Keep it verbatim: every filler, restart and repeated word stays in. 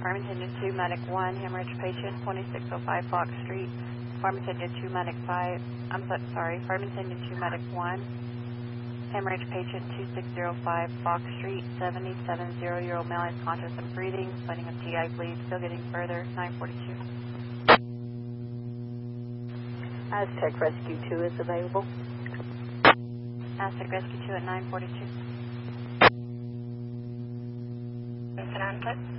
Farmington two, Medic one, hemorrhage patient, twenty-six oh five Fox Street. Farmington two, Medic five, I'm so, sorry, Farmington two, Medic one, hemorrhage patient two six zero five Fox Street, seventy-seven year-old male is conscious and breathing, finding a T I bleed, still getting further, nine forty-two. Aztec Rescue two is available. Aztec Rescue two at nine forty-two. An answer.